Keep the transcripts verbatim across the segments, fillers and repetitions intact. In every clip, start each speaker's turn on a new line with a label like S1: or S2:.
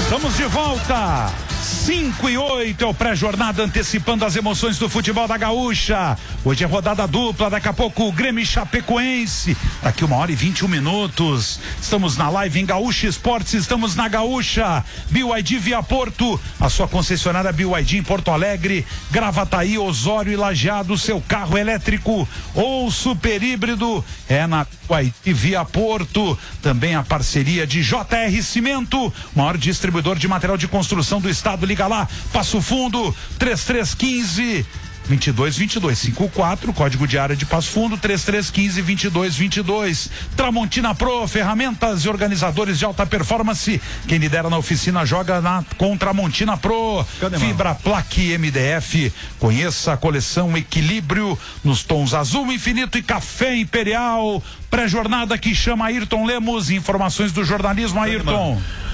S1: Estamos de volta. cinco e oito é o pré-jornada antecipando as emoções do futebol da Gaúcha. Hoje é rodada dupla, daqui a pouco o Grêmio e Chapecoense. Daqui uma hora e vinte e um minutos. Estamos na live em Gaúcha Esportes, estamos na Gaúcha. B Y D Via Porto, a sua concessionária B Y D em Porto Alegre, Gravataí, Osório e Lajeado. Seu carro elétrico ou super híbrido é na B Y D Via Porto. Também a parceria de J R Cimento, maior distribuidor de material de construção do estado. Liga lá, Passo Fundo, três três um cinco, dois dois dois dois, cinco quatro, código de área de Passo Fundo, três três um cinco, dois dois dois dois. Tramontina Pro, ferramentas e organizadores de alta performance. Quem lidera na oficina joga na com Tramontina Pro. Cadê, Fibra Plaque M D F. Conheça a coleção Equilíbrio nos tons azul infinito e café imperial. Pré-jornada que chama Ayrton Lemos. Informações do jornalismo, Ayrton.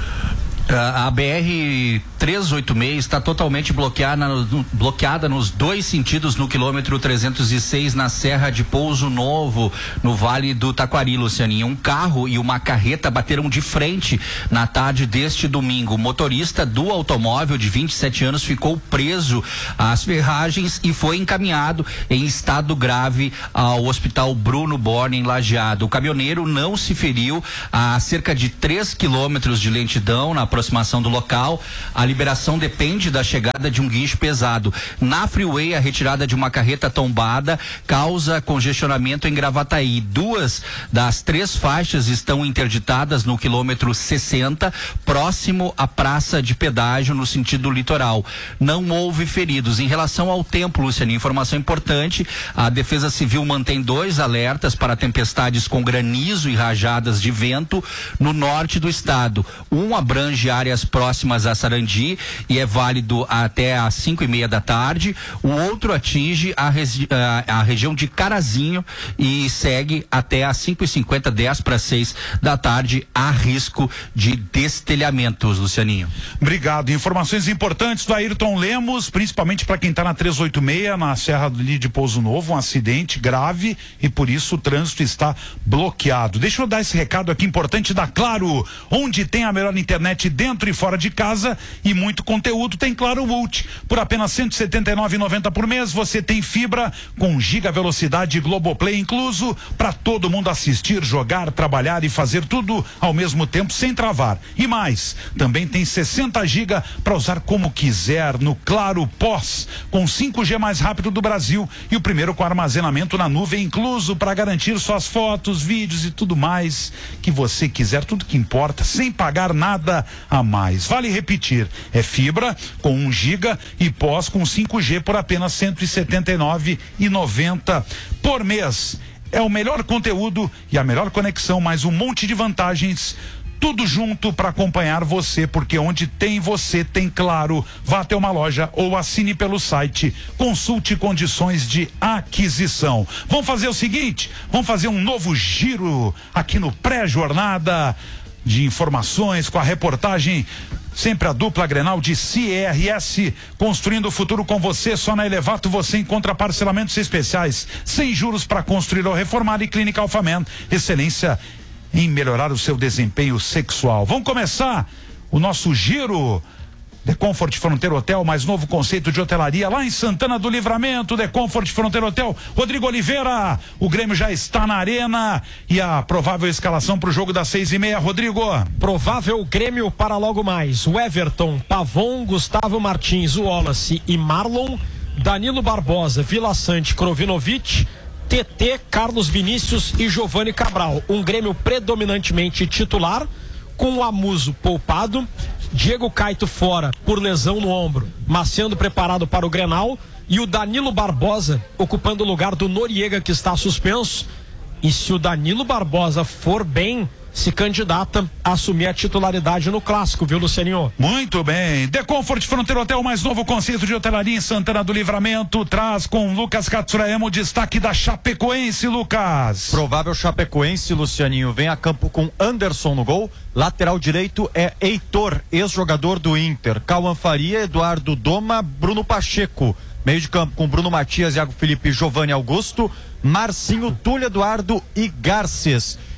S2: A B R trezentos e oitenta e seis está totalmente bloqueada, bloqueada nos dois sentidos no quilômetro trezentos e seis na Serra de Pouso Novo, no Vale do Taquari, Lucianinho. Um carro e uma carreta bateram de frente na tarde deste domingo. O motorista do automóvel de vinte e sete anos ficou preso às ferragens e foi encaminhado em estado grave ao Hospital Bruno Borne, em Lajeado. O caminhoneiro não se feriu. A cerca de três quilômetros de lentidão na aproximação do local. A liberação depende da chegada de um guincho pesado. Na freeway, a retirada de uma carreta tombada causa congestionamento em Gravataí. Duas das três faixas estão interditadas no quilômetro sessenta, próximo à praça de pedágio no sentido litoral. Não houve feridos. Em relação ao tempo, Luciano, informação importante: a Defesa Civil mantém dois alertas para tempestades com granizo e rajadas de vento no norte do estado. Um abrange áreas próximas a Sarandi e é válido até às cinco e meia da tarde. O outro atinge a, regi a, a região de Carazinho e segue até às cinco e cinquenta, dez para seis da tarde. Há risco de destelhamentos, Lucianinho.
S1: Obrigado. Informações importantes do Ayrton Lemos, principalmente para quem está na trezentos e oitenta e seis, na Serra de Pouso Novo, um acidente grave e por isso o trânsito está bloqueado. Deixa eu dar esse recado aqui importante da Claro, onde tem a melhor internet dentro e fora de casa e muito conteúdo. Tem Claro Multi. Por apenas cento e setenta e nove reais e noventa centavos por mês você tem fibra com giga velocidade Globoplay incluso para todo mundo assistir, jogar, trabalhar e fazer tudo ao mesmo tempo sem travar. E mais, também tem sessenta gigas para usar como quiser no Claro Pós, com cinco G mais rápido do Brasil e o primeiro com armazenamento na nuvem incluso para garantir suas fotos, vídeos e tudo mais que você quiser, tudo que importa, sem pagar nada a mais. Vale repetir, é fibra com um giga e pós com cinco G por apenas cento e setenta e nove reais e noventa centavos por mês. É o melhor conteúdo e a melhor conexão, mais um monte de vantagens, tudo junto para acompanhar você, porque onde tem você tem Claro. Vá até uma loja ou assine pelo site, consulte condições de aquisição. Vamos fazer o seguinte, vamos fazer um novo giro aqui no pré-jornada de informações com a reportagem, sempre a dupla Grenal de C R S, construindo o futuro com você. Só na Elevato você encontra parcelamentos especiais, sem juros para construir ou reformar, e Clínica Alphaman, excelência em melhorar o seu desempenho sexual. Vamos começar o nosso giro. The Comfort Frontier Hotel, mais novo conceito de hotelaria lá em Santana do Livramento. The Comfort Frontier Hotel. Rodrigo Oliveira, o Grêmio já está na arena e a provável escalação para o jogo das seis e meia, Rodrigo.
S3: Provável Grêmio para logo mais: o Everton, Pavon, Gustavo Martins, o Wallace e Marlon, Danilo Barbosa, Vila Sante, Krovinovic, T T, Carlos Vinícius e Giovani Cabral. Um Grêmio predominantemente titular, com o Amuso poupado, Diego Caito fora por lesão no ombro, mas sendo preparado para o Grenal, e o Danilo Barbosa ocupando o lugar do Noriega, que está suspenso. E se o Danilo Barbosa for bem, se candidata a assumir a titularidade no clássico, viu, Lucianinho?
S1: Muito bem. The Comfort Frontier Hotel, mais novo conceito de hotelaria em Santana do Livramento, traz com Lucas Katsurayama o destaque da Chapecoense, Lucas.
S4: Provável Chapecoense, Lucianinho, vem a campo com Anderson no gol. Lateral direito é Heitor, ex-jogador do Inter. Cauã Faria, Eduardo Doma, Bruno Pacheco. Meio de campo com Bruno Matias, Iago Felipe, Giovanni Augusto, Marcinho, Túlio Eduardo e Garces.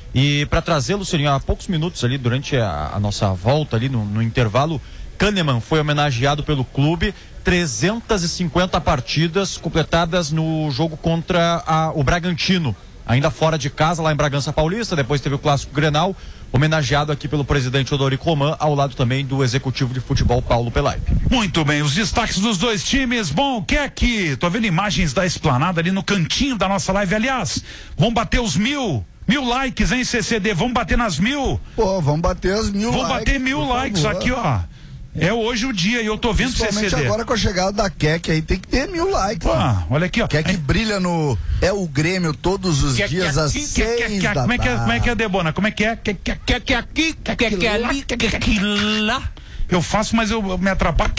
S4: E para trazer, Lucianinho, há poucos minutos ali, durante a, a nossa volta ali no, no intervalo, Kahneman foi homenageado pelo clube. trezentas e cinquenta partidas completadas no jogo contra a, o Bragantino, ainda fora de casa, lá em Bragança Paulista. Depois teve o Clássico Grenal, homenageado aqui pelo presidente Odorico Roman, ao lado também do executivo de futebol Paulo Pelaipe.
S1: Muito bem, os destaques dos dois times. Bom, que é que tô vendo imagens da esplanada ali no cantinho da nossa live. Aliás, vamos bater os mil mil likes, hein, C C D? Vamos bater nas mil?
S5: Pô, vamos bater as mil
S1: vamos
S5: likes.
S1: Vamos bater mil likes
S5: favor.
S1: Aqui, ó. É hoje o dia e eu tô vendo C C D.
S5: Principalmente agora com a chegada da Kek aí, tem que ter mil likes.
S1: Pô, olha aqui, ó.
S5: Kek brilha no... É o Grêmio todos os
S1: Quer,
S5: dias
S1: quer,
S5: às
S1: quer,
S5: seis
S1: quer, quer,
S5: da
S1: como é que é,
S5: tarde.
S1: como é que é, Debona? Como é que é? Quer, quer, quer, quer aqui, quer, quer, quer ali, quer, quer, quer lá. Eu faço, mas eu me atrapalho.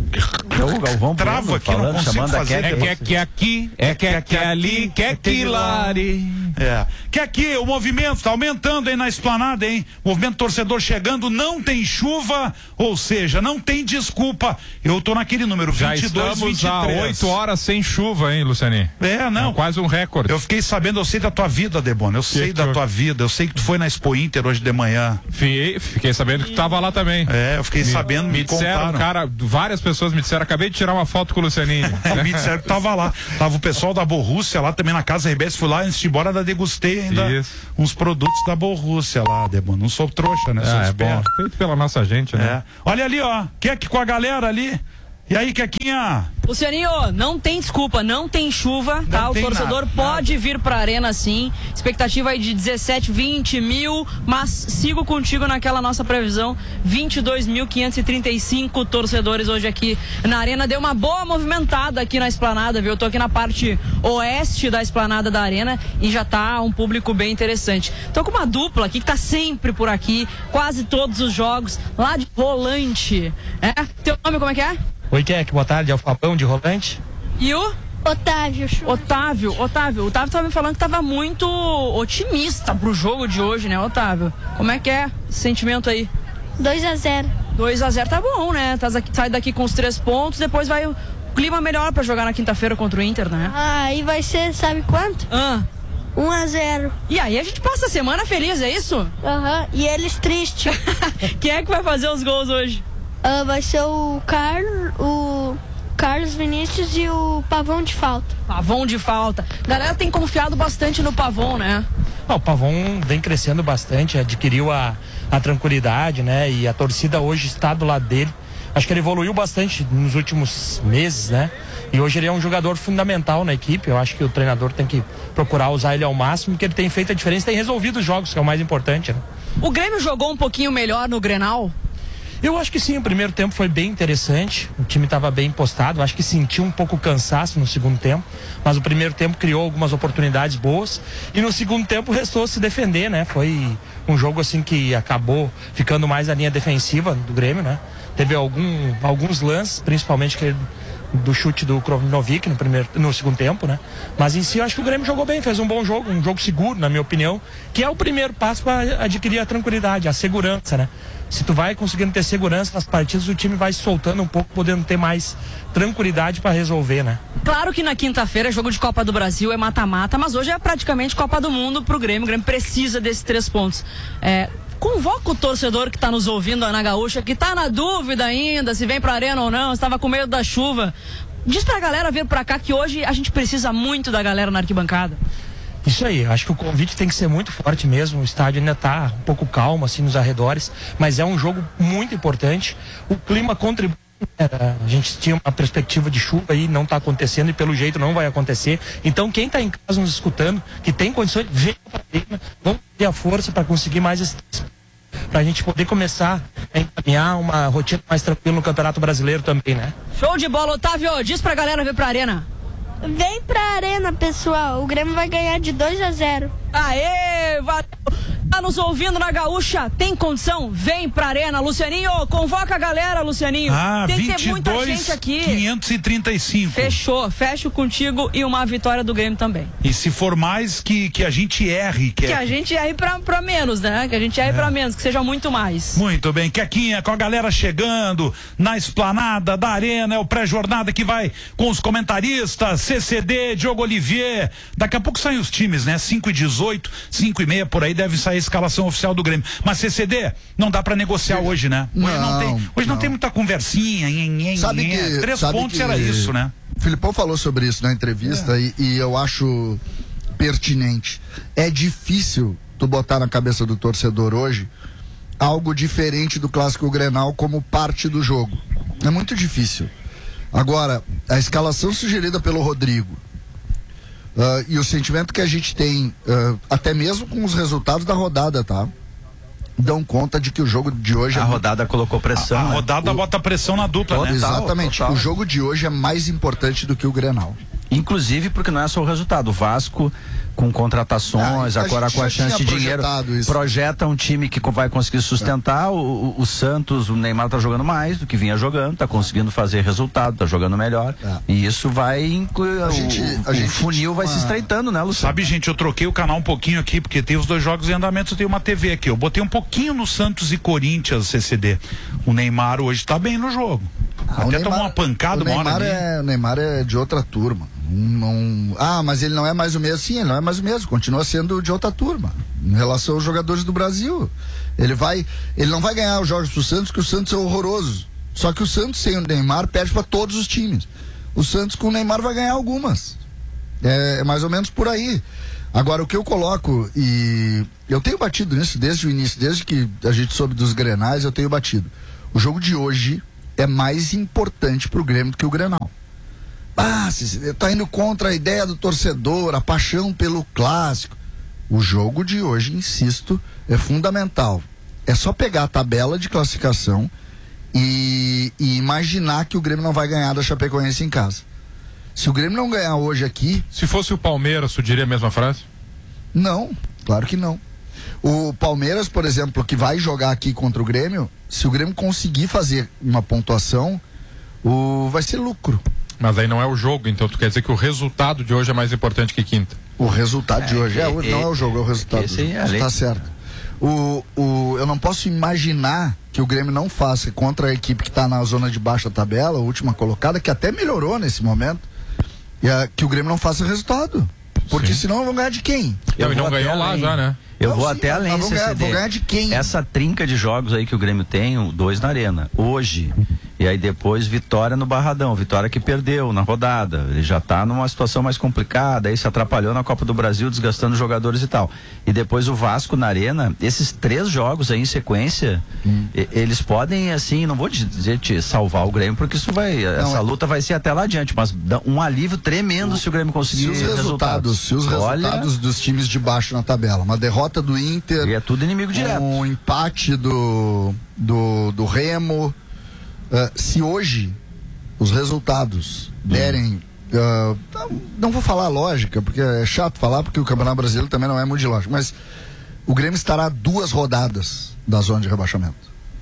S4: É o Galvão
S1: Travo
S4: Bueno,
S1: aqui, não
S4: falando,
S1: consigo
S4: chamando a
S1: fazer.
S4: Kek.
S1: É que aqui, é que aqui, ali, quer que lá. É. Que aqui, o movimento tá aumentando aí na esplanada, hein? Movimento torcedor chegando, não tem chuva, ou seja, não tem desculpa. Eu tô naquele número
S6: Já
S1: vinte e dois,
S6: estamos
S1: vinte e três.
S6: há oito horas sem chuva, hein, Lucianinho?
S1: É, não.
S6: É quase um recorde.
S1: Eu fiquei sabendo, eu sei da tua vida, Debona. Eu sei
S6: que
S1: da
S6: que
S1: tua vida. Eu sei que tu foi na Expo Inter hoje de manhã.
S6: Fiquei, fiquei sabendo que tu tava lá também.
S1: É, eu fiquei
S6: me,
S1: sabendo, me,
S6: me disseram,
S1: contaram.
S6: cara, várias pessoas me disseram, acabei de tirar uma foto com o Lucianinho.
S1: Me disseram que tava lá. Tava o pessoal da Borrússia lá também na Casa R B S. Fui lá antes de ir embora, ainda degustei ainda
S6: Isso.
S1: uns produtos da Borrússia lá, Debona. Não sou trouxa, né? Sou
S6: Ah, é
S1: esperto.
S6: bom. Feito pela nossa gente, né?
S1: É. Olha ali, ó. Kek com a galera ali. E aí, Kequinha?
S7: Lucianinho, não tem desculpa, não tem chuva, tá? O
S1: tem
S7: torcedor
S1: nada,
S7: pode vir pra arena sim. Expectativa aí de dezessete, vinte mil, mas sigo contigo naquela nossa previsão. vinte e dois mil quinhentos e trinta e cinco torcedores hoje aqui na arena. Deu uma boa movimentada aqui na esplanada, viu? Eu tô aqui na parte oeste da esplanada da arena e já tá um público bem interessante. Tô com uma dupla aqui que tá sempre por aqui, quase todos os jogos, lá de Rolante. É? Teu nome como é que é?
S3: Oi, Kek, boa tarde, é o Fabão de Rolante.
S7: E o?
S8: Otávio.
S7: Otávio, Otávio, o Otávio tava me falando que tava muito otimista pro jogo de hoje, né, Otávio? Como é que é esse sentimento aí?
S8: dois a zero.
S7: dois a zero tá bom, né? Tá, sai daqui com os três pontos, depois vai o clima melhor pra jogar na quinta-feira contra o Inter, né?
S8: Ah, aí vai ser, sabe quanto?
S7: Ah.
S8: um a zero.
S7: E aí a gente passa a semana feliz, é isso?
S8: Aham, e eles tristes.
S7: Quem é que vai fazer os gols hoje?
S8: Ah, vai ser o Carlos, o Carlos Vinícius e o Pavão de falta.
S7: Pavão de falta. Galera tem confiado bastante no Pavão, né?
S3: Ah, o Pavão vem crescendo bastante, adquiriu a, a tranquilidade, né? E a torcida hoje está do lado dele. Acho que ele evoluiu bastante nos últimos meses, né? E hoje ele é um jogador fundamental na equipe. Eu acho que o treinador tem que procurar usar ele ao máximo, porque ele tem feito a diferença, tem resolvido os jogos, que é o mais importante, né?
S7: O Grêmio jogou um pouquinho melhor no Grenal?
S3: Eu acho que sim, o primeiro tempo foi bem interessante, o time estava bem postado, acho que sentiu um pouco o cansaço no segundo tempo, mas o primeiro tempo criou algumas oportunidades boas e no segundo tempo restou se defender, né? Foi um jogo assim que acabou ficando mais a linha defensiva do Grêmio, né? Teve algum, alguns lances, principalmente aquele do chute do Krovinovic no, primeiro, no segundo tempo, né? Mas em si eu acho que o Grêmio jogou bem, fez um bom jogo, um jogo seguro, na minha opinião, que é o primeiro passo para adquirir a tranquilidade, a segurança, né? Se tu vai conseguindo ter segurança nas partidas, o time vai se soltando um pouco, podendo ter mais tranquilidade para resolver, né?
S7: Claro que na quinta-feira é jogo de Copa do Brasil, é mata-mata, mas hoje é praticamente Copa do Mundo pro Grêmio. O Grêmio precisa desses três pontos. É, convoca o torcedor que tá nos ouvindo na Gaúcha, que tá na dúvida ainda se vem pra arena ou não, estava com medo da chuva. Diz pra galera vir pra cá que hoje a gente precisa muito da galera na arquibancada.
S3: Isso aí, acho que o convite tem que ser muito forte mesmo, o estádio ainda está um pouco calmo assim nos arredores, mas é um jogo muito importante, o clima contribui, a gente tinha uma perspectiva de chuva aí, não está acontecendo e pelo jeito não vai acontecer, então quem está em casa nos escutando, que tem condições, vem para a arena, vamos ter a força para conseguir mais esse para a gente poder começar a encaminhar uma rotina mais tranquila no Campeonato Brasileiro também, né?
S7: Show de bola, Otávio, diz pra galera vir pra arena.
S8: Vem pra arena, pessoal. O Grêmio vai ganhar de dois a zero.
S7: Aê, valeu. Tá nos ouvindo na Gaúcha? Tem condição? Vem pra arena, Lucianinho. Convoca a galera, Lucianinho.
S1: Ah,
S7: tem que ter
S1: vinte e
S7: muita
S1: dois,
S7: gente aqui.
S1: quinhentos e trinta e cinco.
S7: Fechou, fecho contigo e uma vitória do Grêmio também.
S1: E se for mais, que, que a gente erre. Que,
S7: que
S1: é...
S7: a gente erre pra, pra menos, né? Que a gente erre é. pra menos, que seja muito mais.
S1: Muito bem, Kequinha, com a galera chegando na esplanada da arena, é o pré-jornada que vai com os comentaristas, C C D, Diogo Olivier. Daqui a pouco saem os times, né? cinco e dezoito, cinco e meia, por aí deve sair escalação oficial do Grêmio. Mas C C D, não dá pra negociar hoje, né? Hoje não,
S5: Não,
S1: tem, hoje não.
S5: não.
S1: tem muita conversinha, nhen, nhen,
S5: Sabe
S1: nhen.
S5: que-
S1: Três
S5: sabe
S1: pontos
S5: que-
S1: era isso, né?
S5: O Filipão falou sobre isso na entrevista e, e eu acho pertinente. É difícil tu botar na cabeça do torcedor hoje algo diferente do Clássico Grenal como parte do jogo. É muito difícil. Agora, a escalação sugerida pelo Rodrigo uh, e o sentimento que a gente tem, uh, até mesmo com os resultados da rodada, tá? Dão conta de que o jogo de hoje
S2: A
S5: é
S2: rodada colocou pressão.
S1: A
S2: né?
S1: rodada bota pressão na dupla, né?
S5: Exatamente.
S2: total.
S5: O jogo de hoje é mais importante do que o Grenal.
S2: Inclusive porque não é só o resultado. O Vasco, com contratações,
S5: Ah, a
S2: agora
S5: gente
S2: com a
S5: já
S2: chance de
S5: tinha
S2: dinheiro,
S5: projetado isso.
S2: projeta um time que vai conseguir sustentar. O, o, o Santos, o Neymar tá jogando mais do que vinha jogando, tá conseguindo fazer resultado, tá jogando melhor.
S5: É.
S2: E isso vai incluir.
S5: A gente-
S2: o,
S5: a
S2: o
S5: gente
S2: funil vai
S5: tinha
S2: se
S5: uma-
S2: estreitando, né, Luciano?
S1: Sabe, gente, eu troquei o canal um pouquinho aqui, porque tem os dois jogos em andamento, eu tenho uma T V aqui. Eu botei um pouquinho no Santos e Corinthians, C C D. O Neymar hoje tá bem no jogo.
S5: Ah, o
S1: Até
S5: Neymar-
S1: tomou uma pancada
S5: o
S1: uma hora
S5: Neymar
S1: ali.
S5: é, o Neymar é de outra turma. Não, ah, mas ele não é mais o mesmo. Sim, ele não é mais o mesmo. Continua sendo de outra turma. Em relação aos jogadores do Brasil. Ele vai. Ele não vai ganhar os jogos pro Santos, porque o Santos é horroroso. Só que o Santos sem o Neymar perde para todos os times. O Santos com o Neymar vai ganhar algumas. É, é mais ou menos por aí. Agora, o que eu coloco, e eu tenho batido nisso desde o início, desde que a gente soube dos Grenais, eu tenho batido. O jogo de hoje é mais importante pro Grêmio do que o Grenal. Ah, você tá indo contra a ideia do torcedor, a paixão pelo clássico. O jogo de hoje, insisto, é fundamental. É só pegar a tabela de classificação e, e imaginar que o Grêmio não vai ganhar da Chapecoense em casa. Se o Grêmio não ganhar hoje aqui,
S6: Se fosse o Palmeiras, tu diria a mesma frase?
S5: não, claro que não. O Palmeiras, por exemplo, que vai jogar aqui contra o Grêmio, se o Grêmio conseguir fazer uma pontuação, o, vai ser lucro.
S6: Mas aí não é o jogo, então tu quer dizer que o resultado de hoje é mais importante que quinta.
S5: O resultado de
S2: É,
S5: hoje é,
S2: é,
S5: o- não é o jogo, é o resultado.
S2: esse aí é a lei.
S5: Tá certo. O, o, eu não posso imaginar que o Grêmio não faça contra a equipe que está na zona de baixo da tabela, a última colocada, que até melhorou nesse momento, e a, que o Grêmio não faça resultado. Porque
S6: Sim.
S5: senão vão ganhar de quem?
S6: Então, e
S2: vou
S6: não
S2: até
S6: ganhou lá
S2: além.
S6: já, né?
S2: Eu
S5: Não,
S2: vou
S5: sim,
S2: até
S5: mas
S2: além,
S5: vão ganhar-
S2: C C D.
S5: vão ganhar de quem?
S2: Essa trinca de jogos aí que o Grêmio tem, o dois na arena, hoje, e aí depois vitória no Barradão, vitória que perdeu na rodada, ele já tá numa situação mais complicada, aí se atrapalhou na Copa do Brasil, desgastando jogadores e tal. E depois o Vasco na arena, esses três jogos aí em sequência,
S5: Hum.
S2: e- eles podem, assim, não vou dizer te salvar o Grêmio, porque isso vai, essa
S5: é-
S2: luta vai ser até lá adiante, mas dá um alívio tremendo se o Grêmio conseguir
S5: Se os resultados, se os
S2: Olha,
S5: resultados dos times de baixo na tabela, uma derrota do Inter,
S2: e é tudo inimigo direto.
S5: um empate do, do, do Remo. Uh, se hoje os resultados derem. Uh, não, não vou falar lógica, porque é chato falar, porque o Campeonato Brasileiro também não é muito de lógica, mas o Grêmio estará a duas rodadas da zona de rebaixamento.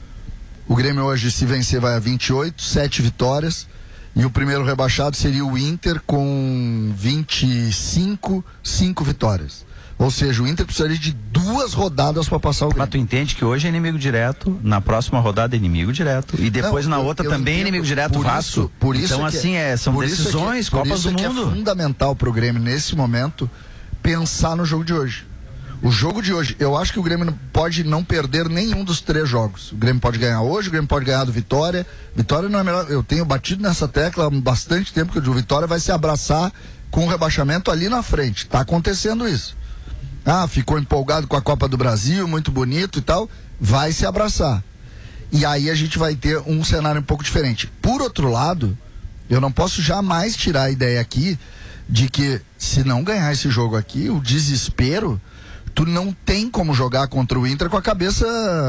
S5: O Grêmio hoje, se vencer, vai a vinte e oito, sete vitórias. E o primeiro rebaixado seria o Inter com vinte e cinco, cinco vitórias. Ou seja, o Inter precisaria de duas rodadas para passar o
S2: Mas
S5: Grêmio.
S2: tu entende que hoje é inimigo direto, na próxima rodada é inimigo direto, e depois
S5: Não,
S2: na
S5: eu-
S2: outra
S5: eu
S2: também é
S5: entendo.
S2: inimigo direto,
S5: Por
S2: Vasco.
S5: isso- por isso
S2: então
S5: é que-
S2: assim, é, são
S5: por isso é que-
S2: decisões,
S5: por
S2: Copas
S5: isso
S2: do
S5: é que
S2: Mundo.
S5: É fundamental pro Grêmio, nesse momento, pensar no jogo de hoje. O jogo de hoje, eu acho que o Grêmio não- pode não perder nenhum dos três jogos. O Grêmio pode ganhar hoje, o Grêmio pode ganhar do Vitória. Vitória não é melhor. Eu tenho batido nessa tecla há bastante tempo que o Vitória vai se abraçar com o rebaixamento ali na frente. Tá acontecendo isso. Ah, ficou empolgado com a Copa do Brasil, muito bonito e tal. Vai se abraçar. E aí a gente vai ter um cenário um pouco diferente. Por outro lado, eu não posso jamais tirar a ideia aqui de que se não ganhar esse jogo aqui, o desespero, tu não tem como jogar contra o Inter com a cabeça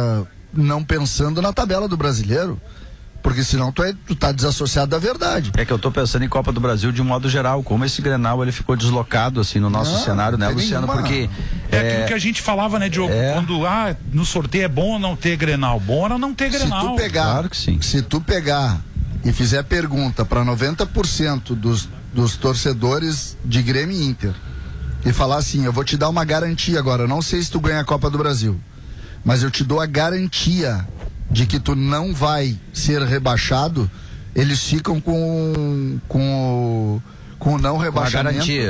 S5: não pensando na tabela do brasileiro. Porque senão tu, é, tu tá desassociado da verdade.
S2: É que eu tô pensando em Copa do Brasil de um modo geral, como esse Grenal ele ficou deslocado assim no nosso
S5: Não,
S2: cenário, né,
S5: não tem
S2: Luciano?
S5: nenhuma.
S2: Porque
S1: É aquilo que a gente falava, né, Diogo?
S2: É.
S1: Quando, ah, no sorteio é bom não ter Grenal. Bom era não ter
S5: Se
S1: Grenal.
S5: tu pegar,
S2: Claro que sim.
S5: se tu pegar e fizer pergunta para noventa por cento dos, dos torcedores de Grêmio e Inter e falar assim, eu vou te dar uma garantia agora, eu não sei se tu ganha a Copa do Brasil, mas eu te dou a garantia de que tu não vai ser rebaixado, eles ficam com com o, com o não
S2: com a
S5: rebaixamento
S2: garantia.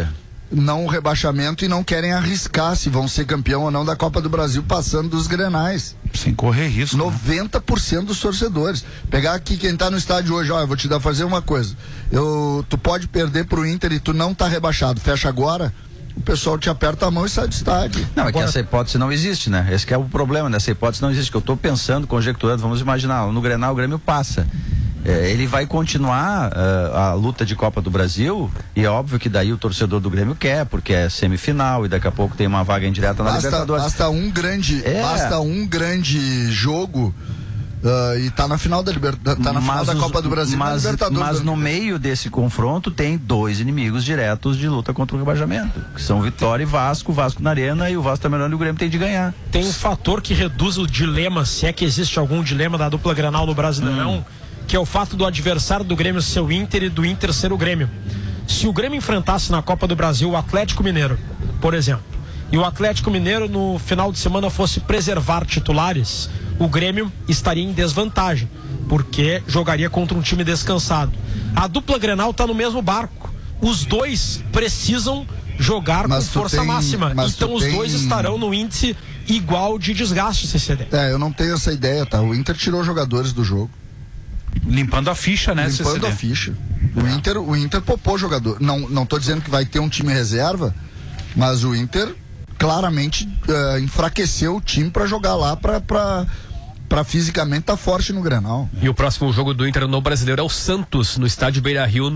S5: não o rebaixamento e não querem arriscar se vão ser campeão ou não da Copa do Brasil passando dos Grenais.
S1: Sem correr risco.
S5: noventa por cento dos torcedores. Pegar aqui quem tá no estádio hoje, ó, eu vou te dar fazer uma coisa. Eu, tu pode perder pro Inter e tu não tá rebaixado. Fecha agora, o pessoal te aperta a mão e sai do estádio.
S9: Não, é que essa hipótese não existe, né? Esse que é o problema, né? Essa hipótese não existe, que eu tô pensando, conjecturando, vamos imaginar, no Grenal o Grêmio passa. É, ele vai continuar uh, a luta de Copa do Brasil, e é óbvio que daí o torcedor do Grêmio quer, porque é semifinal e daqui a pouco tem uma vaga indireta na
S5: basta,
S9: Libertadores.
S5: Basta um grande,
S9: é.
S5: basta um grande jogo uh, e tá na final da Libertadores, tá na final da
S9: os,
S5: Copa do Brasil,
S9: mas,
S5: Libertadores.
S9: Mas
S5: da...
S9: no meio desse confronto tem dois inimigos diretos de luta contra o rebaixamento, que são Vitória e Vasco, Vasco na Arena, e o Vasco tá melhor e o Grêmio tem de ganhar.
S3: Tem um fator que reduz o dilema, se é que existe algum dilema da dupla Grenal no Brasileirão, hum. que é o fato do adversário do Grêmio ser o Inter e do Inter ser o Grêmio. Se o Grêmio enfrentasse na Copa do Brasil o Atlético Mineiro, por exemplo, e o Atlético Mineiro no final de semana fosse preservar titulares, o Grêmio estaria em desvantagem, porque jogaria contra um time descansado. A dupla Grenal está no mesmo barco. Os dois precisam jogar mas com força tem, máxima. Então os tem... dois estarão no índice igual de desgaste, C C D.
S5: É, eu não tenho essa ideia, tá? O Inter tirou jogadores do jogo.
S1: Limpando a ficha, né,
S5: Limpando
S1: C C D?
S5: a ficha. O Inter, o Inter popou jogador. Não, não tô dizendo que vai ter um time reserva, mas o Inter claramente uh, enfraqueceu o time para jogar lá, para para fisicamente estar tá forte no Grenal.
S10: E o próximo jogo do Inter no Brasileiro é o Santos, no estádio Beira-Rio.